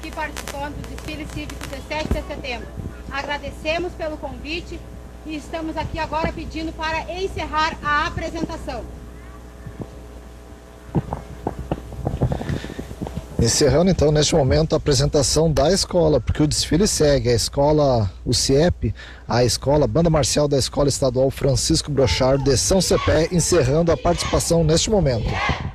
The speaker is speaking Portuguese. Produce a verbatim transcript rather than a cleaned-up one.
aqui participando do desfile cívico dezessete de setembro. Agradecemos pelo convite e estamos aqui agora pedindo para encerrar a apresentação. Encerrando então neste momento a apresentação da escola, porque o desfile segue, a escola, o CIEP, a escola Banda Marcial da Escola Estadual Francisco Brochard de São Cepé, encerrando a participação neste momento.